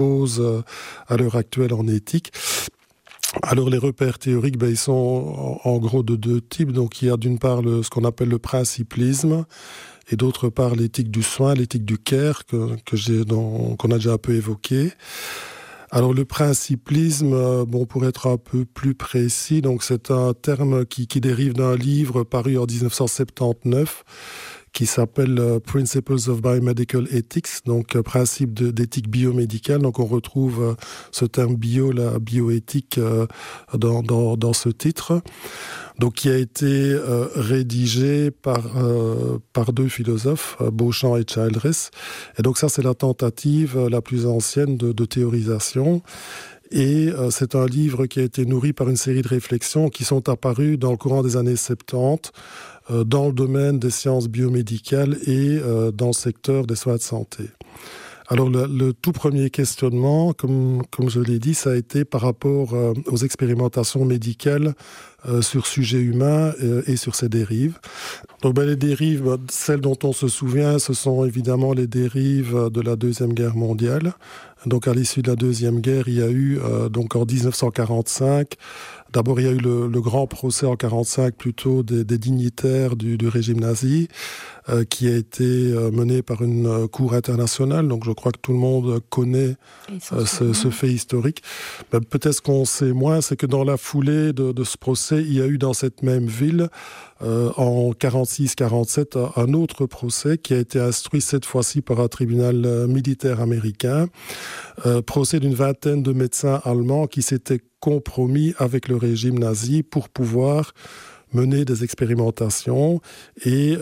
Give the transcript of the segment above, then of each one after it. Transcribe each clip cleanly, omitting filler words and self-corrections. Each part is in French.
à l'heure actuelle en éthique. Alors les repères théoriques, ils sont en gros de deux types. Donc il y a d'une part ce qu'on appelle le principlisme et d'autre part l'éthique du soin, l'éthique du care qu'on a déjà un peu évoqué. Alors le principlisme, pour être un peu plus précis, donc c'est un terme qui dérive d'un livre paru en 1979 qui s'appelle Principles of Biomedical Ethics, donc principe d'éthique biomédicale. Donc on retrouve ce terme la bioéthique dans ce titre. Donc qui a été rédigé par deux philosophes, Beauchamp et Childress. Et donc ça c'est la tentative la plus ancienne de théorisation. Et c'est un livre qui a été nourri par une série de réflexions qui sont apparues dans le courant des années 70 dans le domaine des sciences biomédicales et dans le secteur des soins de santé. Alors le tout premier questionnement, comme je l'ai dit, ça a été par rapport aux expérimentations médicales sur sujets humains et sur ses dérives. Donc les dérives, celles dont on se souvient, ce sont évidemment les dérives de la Deuxième Guerre mondiale. Donc à l'issue de la Deuxième Guerre, il y a eu donc en 1945, d'abord il y a eu le grand procès en 1945 plutôt des dignitaires du régime nazi, qui a été mené par une cour internationale. Donc je crois que tout le monde connaît ce fait historique. Peut-être ce qu'on sait moins, c'est que dans la foulée de ce procès, il y a eu dans cette même ville, en 46-47, un autre procès qui a été instruit cette fois-ci par un tribunal militaire américain. Procès d'une vingtaine de médecins allemands qui s'étaient compromis avec le régime nazi pour pouvoir mener des expérimentations et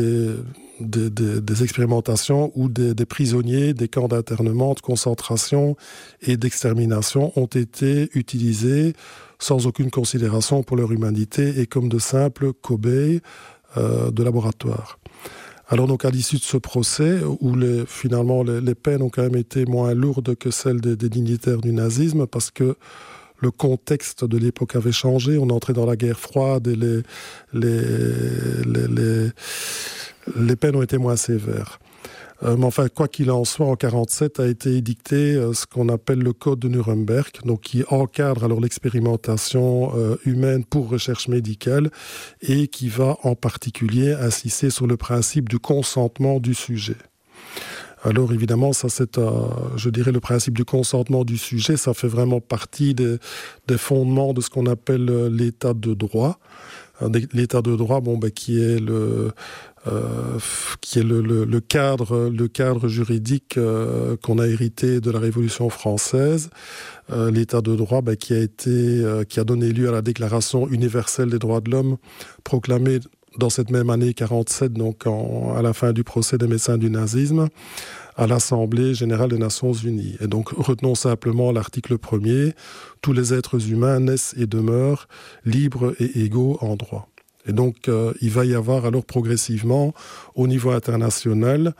des expérimentations où des prisonniers, des camps d'internement, de concentration et d'extermination ont été utilisés sans aucune considération pour leur humanité et comme de simples cobayes de laboratoire. Alors donc à l'issue de ce procès, où finalement les peines ont quand même été moins lourdes que celles des dignitaires du nazisme, parce que le contexte de l'époque avait changé, on entrait dans la guerre froide et les peines ont été moins sévères. Mais enfin, quoi qu'il en soit, en 1947 a été édicté ce qu'on appelle le Code de Nuremberg, donc qui encadre alors l'expérimentation humaine pour recherche médicale et qui va en particulier insister sur le principe du consentement du sujet. Alors évidemment, ça c'est, je dirais, le principe du consentement du sujet, ça fait vraiment partie des fondements de ce qu'on appelle l'état de droit. L'état de droit, qui est le cadre juridique qu'on a hérité de la Révolution française. L'état de droit qui a donné lieu à la Déclaration universelle des droits de l'homme, proclamée dans cette même année 1947, donc à la fin du procès des médecins du nazisme, à l'Assemblée générale des Nations unies. Et donc, retenons simplement l'article 1er, « Tous les êtres humains naissent et demeurent libres et égaux en droit ». Et donc, il va y avoir alors progressivement, au niveau international,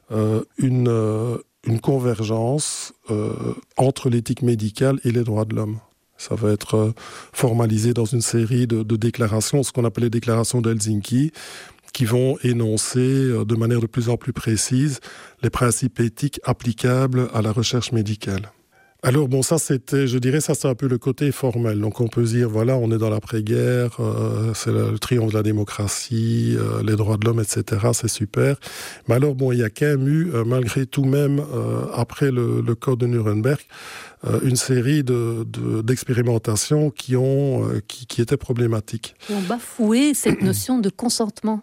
une convergence entre l'éthique médicale et les droits de l'homme. Ça va être formalisé dans une série de déclarations, ce qu'on appelle les déclarations d'Helsinki, qui vont énoncer de manière de plus en plus précise les principes éthiques applicables à la recherche médicale. Alors ça c'était, je dirais, ça c'est un peu le côté formel. Donc on peut se dire, voilà, on est dans l'après-guerre, c'est le triomphe de la démocratie, les droits de l'homme, etc., c'est super. Mais alors il y a quand même eu, malgré tout même, après le Code de Nuremberg, une série d'expérimentations qui étaient problématiques. Qui ont bafoué cette notion de consentement.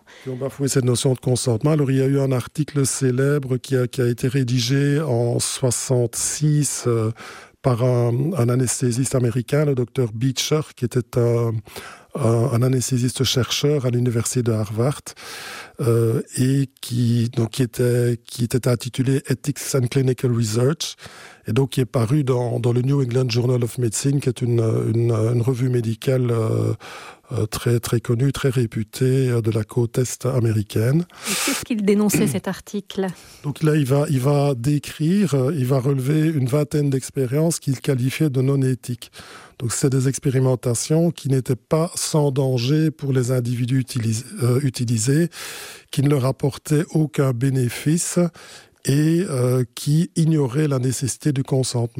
Alors il y a eu un article célèbre qui a été rédigé en 1966 par un anesthésiste américain, le docteur Beecher, qui était un anesthésiste-chercheur à l'université de Harvard, et qui était intitulé Ethics and Clinical Research, et donc qui est paru dans le New England Journal of Medicine, qui est une revue médicale très, très connue, très réputée de la côte est américaine. Et qu'est-ce qu'il dénonçait cet article ? Donc là, il va décrire, il va relever une vingtaine d'expériences qu'il qualifiait de non éthiques. Donc c'est des expérimentations qui n'étaient pas sans danger pour les individus utilisés, qui ne leur apportaient aucun bénéfice et qui ignorait la nécessité du consentement.